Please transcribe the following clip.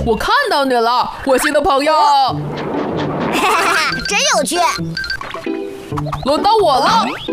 我看到你了，我新的朋友。 哈哈哈，真有趣。 轮到我了。